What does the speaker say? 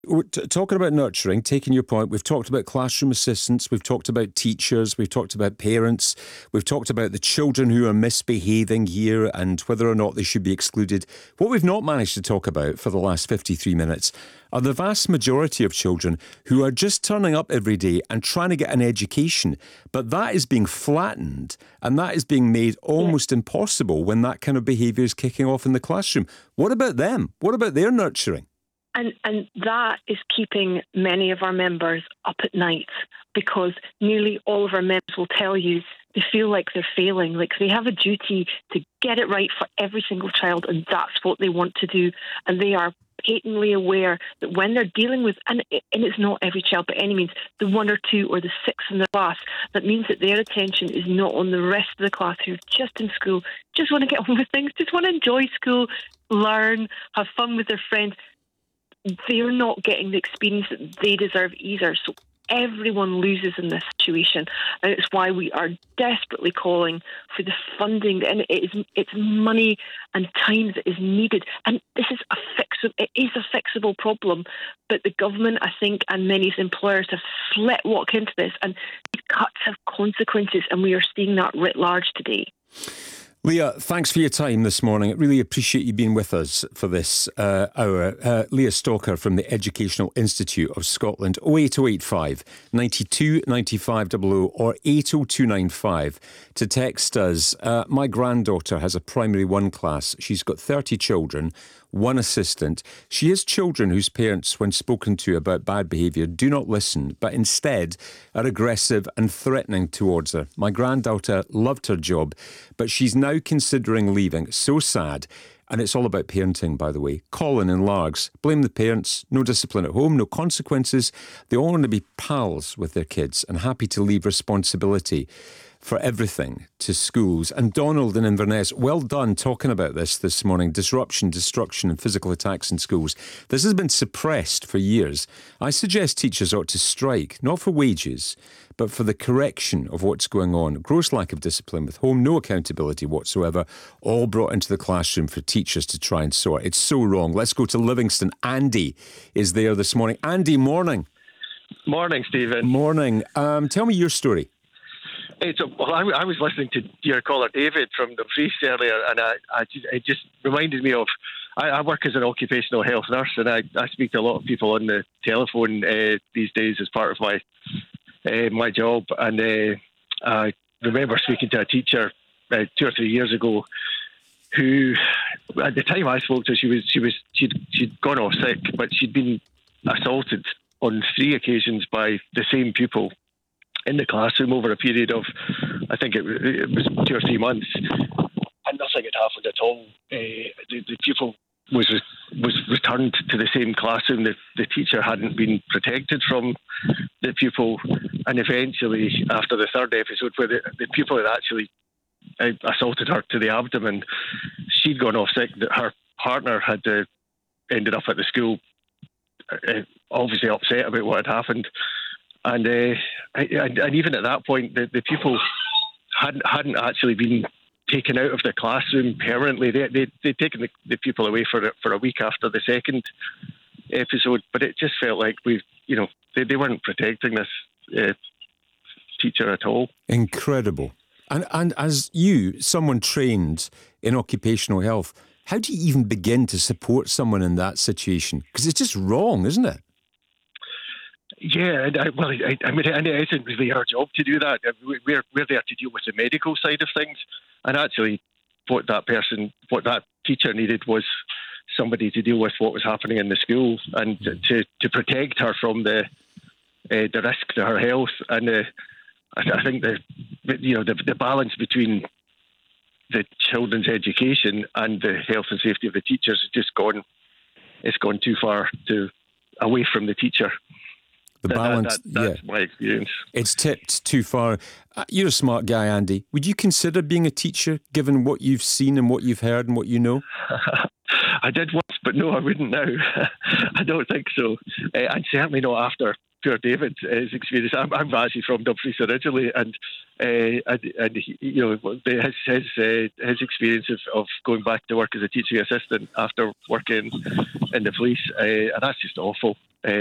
Talking about nurturing, taking your point, we've talked about classroom assistants, we've talked about teachers, we've talked about parents, we've talked about the children who are misbehaving here and whether or not they should be excluded. What we've not managed to talk about for the last 53 minutes are the vast majority of children who are just turning up every day and trying to get an education, but that is being flattened and that is being made almost impossible when that kind of behaviour is kicking off in the classroom. What about them? What about their nurturing? And that is keeping many of our members up at night, because nearly all of our members will tell you they feel like they're failing, like they have a duty to get it right for every single child, and that's what they want to do. And they are patently aware that when they're dealing with, and it's not every child by any means, the one or two or the six in the class, that means that their attention is not on the rest of the class who're just in school, just want to get on with things, just want to enjoy school, learn, have fun with their friends. They're not getting the experience that they deserve either. So everyone loses in this situation. And it's why we are desperately calling for the funding. And it's money and time that is needed. And this is it is a fixable problem. But the government, I think, and many employers have sleptwalked into this. And these cuts have consequences. And we are seeing that writ large today. Leah, thanks for your time this morning. I really appreciate you being with us for this hour. Leah Stalker from the Educational Institute of Scotland, 08085 92 95 00 or 80295 to text us. My granddaughter has a primary one class. She's got 30 children, one assistant. She has children whose parents, when spoken to about bad behaviour, do not listen, but instead are aggressive and threatening towards her. My granddaughter loved her job, but she's now considering leaving. So sad. And it's all about parenting, by the way. Colin in Largs. Blame the parents. No discipline at home, no consequences. They all want to be pals with their kids and happy to leave responsibility for everything to schools. And Donald in Inverness, well done talking about this morning. Disruption, destruction and physical attacks in schools. This has been suppressed for years. I suggest teachers ought to strike, not for wages, but for the correction of what's going on. Gross lack of discipline with home, no accountability whatsoever, all brought into the classroom for teachers to try and sort. It's so wrong. Let's go to Livingston. Andy is there this morning. Andy, morning. Morning, Stephen. Morning. Tell me your story. I was listening to your caller David from the Priest earlier, and it just reminded me of, I work as an occupational health nurse, and I speak to a lot of people on the telephone these days as part of my job. And I remember speaking to a teacher 2 or 3 years ago who, at the time I spoke to her, she'd gone off sick, but she'd been assaulted on 3 occasions by the same pupil in the classroom over a period of, I think it was 2 or 3 months, and nothing had happened at all. The pupil was returned to the same classroom. The teacher hadn't been protected from the pupil, and eventually, after the 3rd episode, where the pupil had actually assaulted her to the abdomen, she'd gone off sick. Her partner had ended up at the school, obviously upset about what had happened. And even at that point, the pupil hadn't actually been taken out of the classroom permanently. They'd taken the pupil away for a week after the 2nd episode, but it just felt like they weren't protecting this teacher at all. Incredible. And as someone trained in occupational health, how do you even begin to support someone in that situation? Because it's just wrong, isn't it? Yeah, I mean, it isn't really our job to do that. We're there to deal with the medical side of things, and actually, what that teacher needed was somebody to deal with what was happening in the school and to protect her from the risk to her health. And I think the balance between the children's education and the health and safety of the teachers has just gone. It's gone too far away from the teacher. The balance, that's my experience. It's tipped too far. You're a smart guy, Andy. Would you consider being a teacher, given what you've seen and what you've heard and what you know? I did once, but no, I wouldn't now. I don't think so. And certainly not after poor David, his experience. I'm actually from Dumfries originally, and his experience of going back to work as a teaching assistant after working in the police, and that's just awful.